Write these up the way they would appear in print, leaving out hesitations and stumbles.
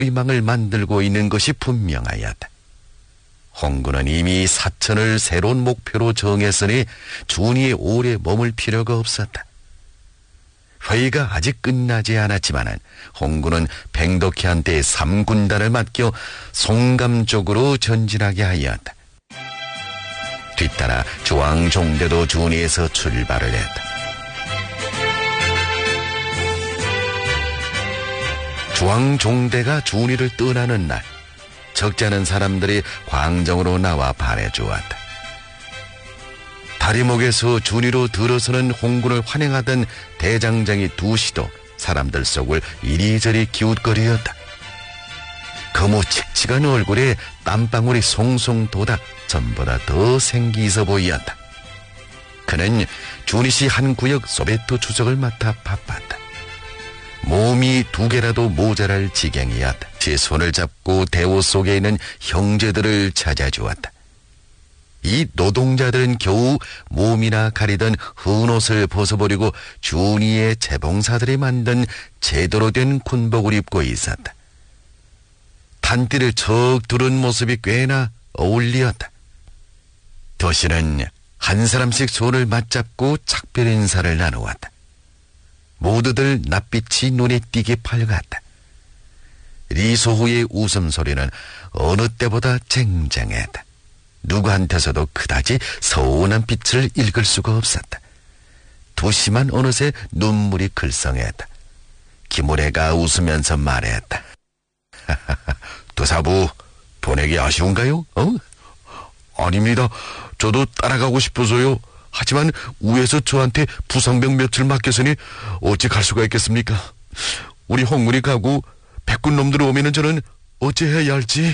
의망을 만들고 있는 것이 분명하였다. 홍군은 이미 사천을 새로운 목표로 정했으니 준이에 오래 머물 필요가 없었다. 회의가 아직 끝나지 않았지만 홍군은 백덕희한테 3군단을 맡겨 송감 쪽으로 전진하게 하였다. 뒤따라 주왕종대도 준이에서 출발을 했다. 주왕종대가 준이를 떠나는 날, 적지 않은 사람들이 광정으로 나와 바래주었다. 다리목에서 준이로 들어서는 홍군을 환영하던 대장장이 두시도 사람들 속을 이리저리 기웃거리었다. 거무칙칙한 얼굴에 땀방울이 송송 돋아 전보다 더 생기 있어 보이었다. 그는 준이씨 한 구역 소베토 주석을 맡아 바빴다. 몸이 2개라도 모자랄 지경이었다. 제 손을 잡고 대호 속에 있는 형제들을 찾아주었다. 이 노동자들은 겨우 몸이나 가리던 헌옷을 벗어버리고 준이의 재봉사들이 만든 제대로 된 군복을 입고 있었다. 탄띠를 척 두른 모습이 꽤나 어울리었다. 도시는 한 사람씩 손을 맞잡고 작별 인사를 나누었다. 모두들 낯빛이 눈에 띄게 밝았다. 리소후의 웃음소리는 어느 때보다 쟁쟁했다. 누구한테서도 그다지 서운한 빛을 읽을 수가 없었다. 도시만 어느새 눈물이 글썽했다. 김우래가 웃으면서 말했다. 도사부, 보내기 아쉬운가요? 아닙니다. 저도 따라가고 싶어서요. 하지만 위에서 저한테 부상병 며칠 맡겼으니 어찌 갈 수가 있겠습니까? 우리 홍군이 가고 백군 놈들 오면은 저는 어찌해야 할지.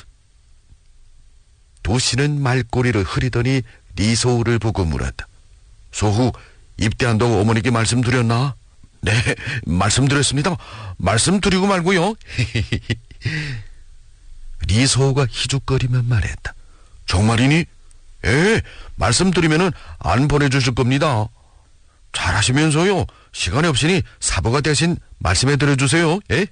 도시는 말꼬리를 흐리더니 리소우를 보고 물었다. 소후, 입대한다고 어머니께 말씀드렸나? 네, 말씀드렸습니다. 말씀드리고 말고요. 리소우가 희죽거리며 말했다. 정말이니? 예, 말씀드리면은 안 보내주실 겁니다. 잘하시면서요. 시간이 없으니 사부가 대신 말씀해드려주세요. 예?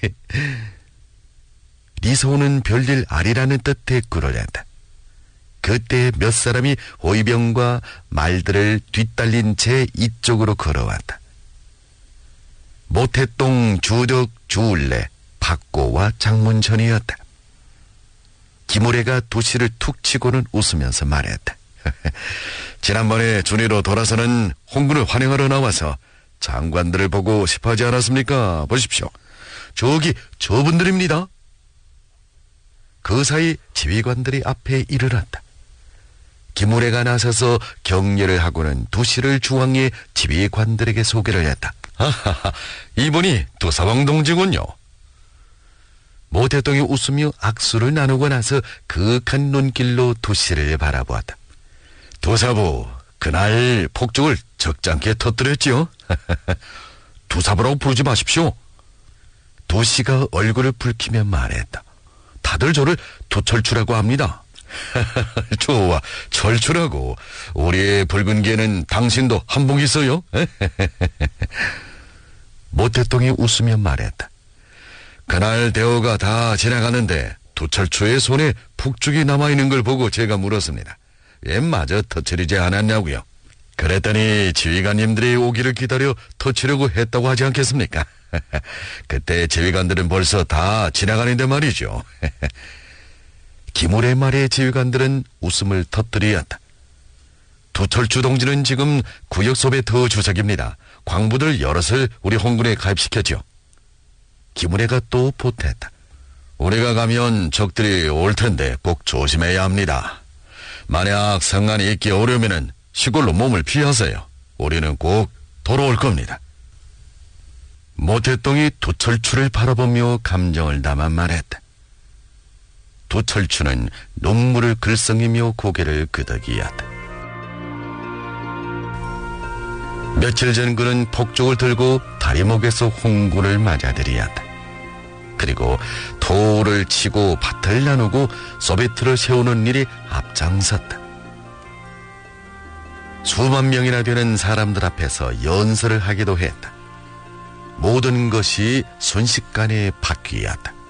리소우는 별일 아니라는 듯 대꾸를 했다. 그때 몇 사람이 호위병과 말들을 뒤딸린 채 이쪽으로 걸어왔다. 모태동, 주덕, 주울레, 박고와 장문천이었다. 김우래가 도시를 툭 치고는 웃으면서 말했다. 지난번에 준이로 돌아서는 홍군을 환영하러 나와서 장관들을 보고 싶어 하지 않았습니까? 보십시오. 저기 저분들입니다. 그 사이 지휘관들이 앞에 이르렀다. 김우래가 나서서 격려를 하고는 도시를 중앙에 지휘관들에게 소개를 했다. 하하하, 이분이 도사왕 동지군요. 모태동이 웃으며 악수를 나누고 나서 그윽한 눈길로 도시를 바라보았다. 도사부, 그날 폭죽을 적잖게 터뜨렸지요? 도사부라고 부르지 마십시오. 도시가 얼굴을 붉히며 말했다. 다들 저를 도철추라고 합니다. 좋아, 철추라고. 우리의 붉은 개는 당신도 한복 있어요? 모태동이 웃으며 말했다. 그날 대호가 다 지나가는데 도철추의 손에 폭죽이 남아있는 걸 보고 제가 물었습니다. 왜 마저 터뜨리지 않았냐고요. 그랬더니 지휘관님들이 오기를 기다려 터치려고 했다고 하지 않겠습니까? 그때 지휘관들은 벌써 다 지나가는데 말이죠. 김우래 말의 지휘관들은 웃음을 터뜨리었다. 도철추 동지는 지금 구역소배터 주석입니다. 광부들 여럿을 우리 홍군에 가입시켰죠. 김우래가 또 보탰다. 우리가 가면 적들이 올 텐데 꼭 조심해야 합니다. 만약 성안이 있기 어려우면 시골로 몸을 피하세요. 우리는 꼭 돌아올 겁니다. 모태동이 도철추를 바라보며 감정을 담아 말했다. 도철추는 눈물을 글썽이며 고개를 끄덕이었다. 며칠 전 그는 폭죽을 들고 다리목에서 홍군을 맞아들이었다. 그리고 도를 치고 밭을 나누고 소비트를 세우는 일이 앞장섰다. 수만 명이나 되는 사람들 앞에서 연설을 하기도 했다. 모든 것이 순식간에 바뀌었다.